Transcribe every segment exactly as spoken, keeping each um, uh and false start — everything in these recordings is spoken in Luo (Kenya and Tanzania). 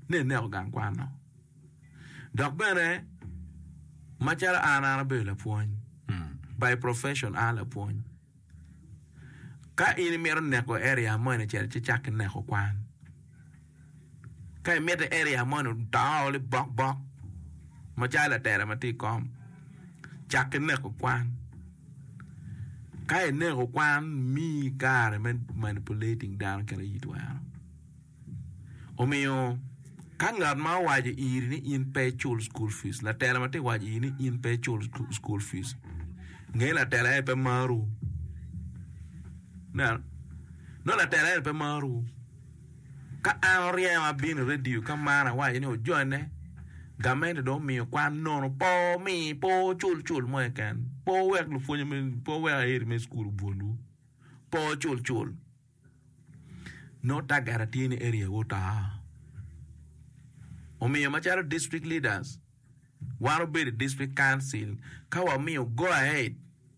ne ne gang kwano dok bene machara ana be la puonj by profession ala puonj ka in mier ne ko area mo ne cher chak ne ko kwan ka mier area mo no daole bok bok machala tere mati kom chak ne ko kwan ka ne ko kwan mi kare men manipulating down kala yitwa omiyo kangat ma waje iri ni in pay chul school fees la tere mati waje ini in pay chul school fees ngai la tere pe maru na no la tere pe maru ka anria ma bin radio ka mara waje ni o jone gamen do mi kwan no po mi po chul chul mo kan po wek lu fonye me po we air me school bonu po chul chul no ta garanti area wota o mi ma charo district leaders waro be the district council kawa mi go ahead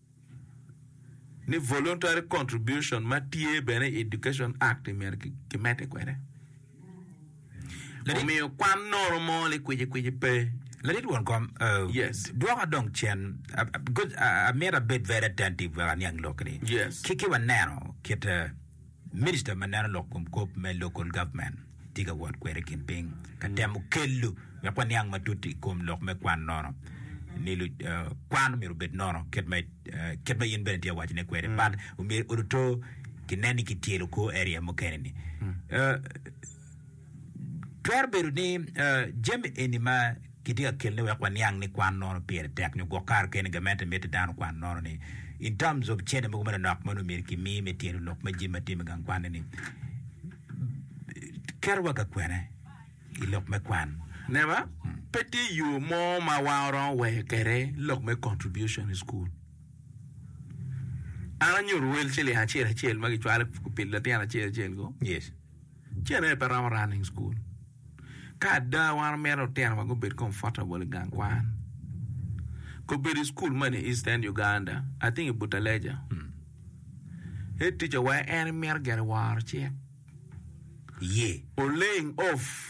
ni voluntary contribution ma tie bene education act mer ki mete kwere o mi kwan normal kweje kweje pe let it one come uh, yes do I don't chen uh, good uh, I made a bit very attentive when young locally yes kiki wa nano kit uh, minister manana lokum kop me local government tiga wat kwere kimping katemu kellu ya kwa nyang matuti kom lok me kwan nono nilu uh, kwan mi rubet nono ket me uh, ket me yin benetia wajine kwere mm. but umi uruto kineni kitielu ko area mo keneni mm. uh, twer beru ni uh, jem enima kitiga kelne wa kwa nyang ni kwan nono pere tek ni go kar ken gamente mete dan kwan nono ni in terms of chene mo mena nak manu mir ki mi metielu lok me jima tim gang kwan ni kerwa ka kwene ilok me kwan never hmm. Peti you more ma waron we kere lok me contribution in school ana nyuru wel chele ha chele chele magi chwale pilla tiana chele chele go yes chele per running school ka da wan mero tiana go be comfortable gang kwan ko be school money Eastern Uganda I think Butaleja hmm. He teacher why any mer get war check yeah or laying off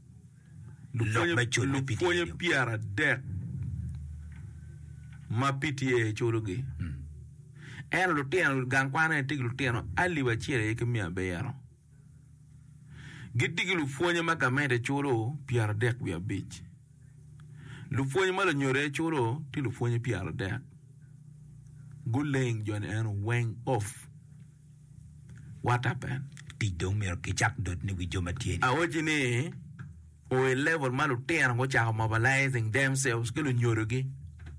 Lufonye piara dek ma P T A choroge en lutien gang kwana tig lutien ali wa chere ke mi abero gidigi lufonye makamete choro piara dek bi abich lufonye malo nyore choro ti lufonye piara dek good laying John and wang off what happened ti dong mer ke chak dot ni wi joma tie awoji ni o level malu ten go cha mobilizing themselves ke lu nyorogi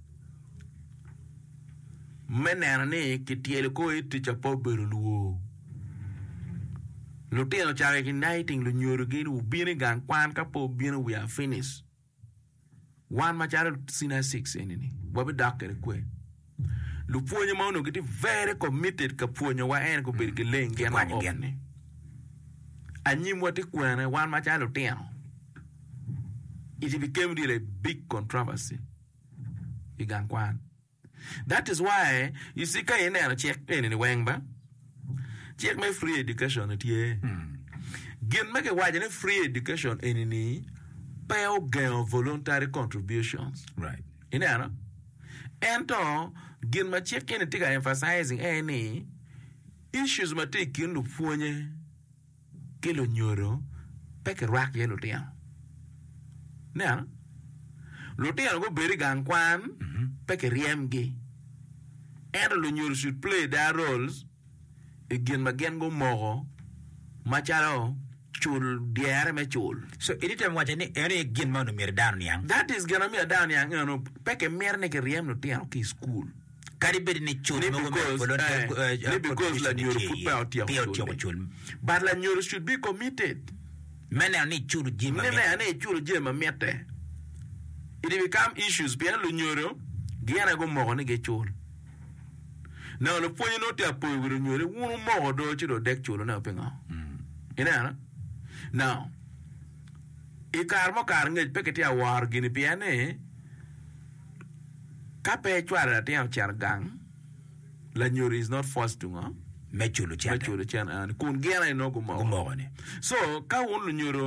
menena ne kitiele ko iti cha pobero luo lu ten cha igniting lu nyorogi lu bini gang kwan ka po bini we are finished one machara sina six enini bobe doctor kwe lu ponye ma no giti very committed ka ponye wa en ko ber ke lenge na opne anyim wati kwane one machara lu ten it became really a big controversy. That is why you see, can you check in the Wangba? Check my free education at ye. Give make a wide free education in any pay gain voluntary contributions. Right. In there, and to give my check in the emphasizing any issues ma take in the phone kilo nyoro peke rack yellow down. Now, Lotian go very gang kwan, peke riemgi. And Lunyur should play their roles again, again go more, macharo, chul, diare me chul. So, anytime what any any again man mir down yang. That is gonna be a down yang, you know, peke merne ke riem Lotian okay school. Caribbean ni chul, because la nyur football chul. But la nyur should be committed. Mene ani churu jima mene ani churu jima mete it become issues bien lu nyoro giana go mo ne ge chul na lo ponyo no te apo wuru nyoro wuru mo do chiro dek chulu na penga ina now e kar mo kar nge peketi a war gini piane ka pe chwara te am chargang la nyoro is not forced to nga mechulu chana mechulu chana kun giana no go mo mo ne so ka wonu nyoro